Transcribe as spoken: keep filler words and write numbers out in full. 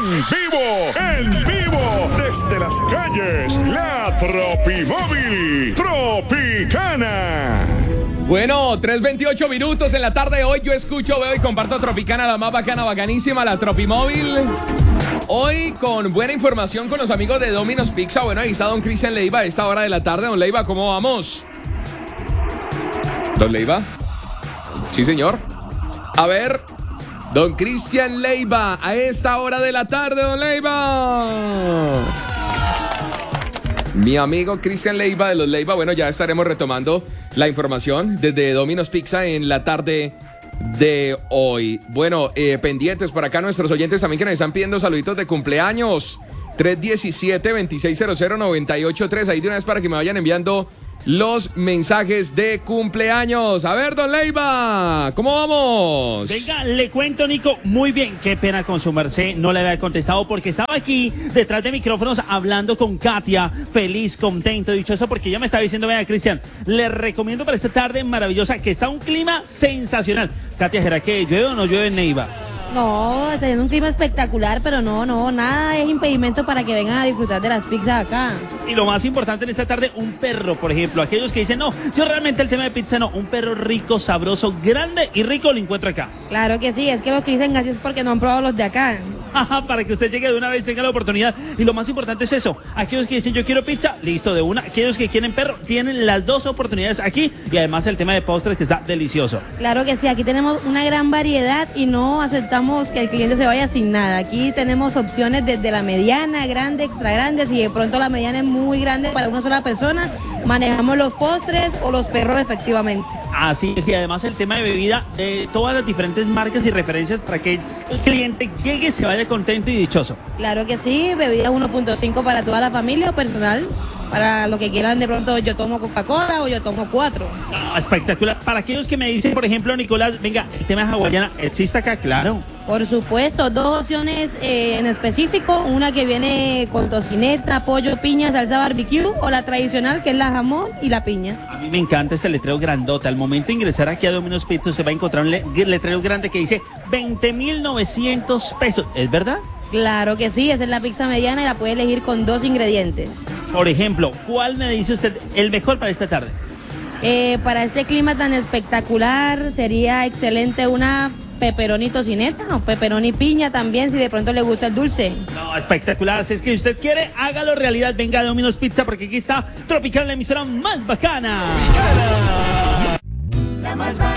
En vivo, en vivo, desde las calles, la Tropimóvil Tropicana. Bueno, tres veintiocho minutos en la tarde de hoy. Yo escucho, veo y comparto Tropicana, la más bacana, bacanísima, la Tropimóvil. Hoy con buena información con los amigos de Domino's Pizza. Bueno, ahí está don Cristian Leiva a esta hora de la tarde. Don Leiva, ¿cómo vamos? Don Leiva. Sí, señor. A ver, don Cristian Leiva a esta hora de la tarde, don Leiva. Mi amigo Cristian Leiva de los Leiva. Bueno, ya estaremos retomando la información desde Domino's Pizza en la tarde de hoy. Bueno, eh, pendientes por acá nuestros oyentes también que nos están pidiendo saluditos de cumpleaños. tres diecisiete, veintiséis cero cero, noventa y ocho tres. Ahí de una vez para que me vayan enviando los mensajes de cumpleaños. A ver, don Leiva, ¿cómo vamos? Venga, le cuento, Nico, muy bien. Qué pena con su merced, no le había contestado porque estaba aquí detrás de micrófonos hablando con Katia, feliz, contento, dichoso, porque ella me estaba diciendo, venga, Cristian, le recomiendo para esta tarde maravillosa, que está un clima sensacional. Katia, ¿será que llueve o no llueve en Neiva? No, teniendo un clima espectacular, pero no, no, nada es impedimento para que vengan a disfrutar de las pizzas acá. Y lo más importante en esta tarde, un perro, por ejemplo. Aquellos que dicen, no, yo realmente el tema de pizza no, un perro rico, sabroso, grande y rico lo encuentro acá. Claro que sí, es que los que dicen así es porque no han probado los de acá. Para que usted llegue de una vez, tenga la oportunidad. Y lo más importante es eso, aquellos que dicen yo quiero pizza, listo, de una. Aquellos que quieren perro, tienen las dos oportunidades aquí. Y además el tema de postres que está delicioso. Claro que sí, aquí tenemos una gran variedad y no aceptamos que el cliente se vaya sin nada. Aquí tenemos opciones desde la mediana, grande, extra grande. Si de pronto la mediana es muy grande para una sola persona, manejamos los postres o los perros efectivamente. Así es, y además el tema de bebida de todas las diferentes marcas y referencias para que el cliente llegue y se vaya contento y dichoso. Claro que sí, bebida uno punto cinco para toda la familia o personal. Para lo que quieran, de pronto yo tomo Coca-Cola o yo tomo cuatro. Ah, espectacular. Para aquellos que me dicen, por ejemplo, Nicolás, venga, el tema de hawaiana, ¿existe acá? Claro. Por supuesto, dos opciones eh, en específico, una que viene con tocineta, pollo, piña, salsa barbecue, o la tradicional que es la jamón y la piña. A mí me encanta este letrero grandota. Al momento de ingresar aquí a Domino's Pizza se va a encontrar un le letrero grande que dice veinte mil novecientos pesos. ¿Es verdad? Claro que sí, esa es la pizza mediana y la puede elegir con dos ingredientes. Por ejemplo, ¿cuál me dice usted el mejor para esta tarde? Eh, para este clima tan espectacular sería excelente una pepperoni tocineta o pepperoni piña también, si de pronto le gusta el dulce. No, espectacular. Si es que usted quiere, hágalo realidad. Venga a Domino's Pizza porque aquí está Tropical, la emisora más bacana. La más bacana.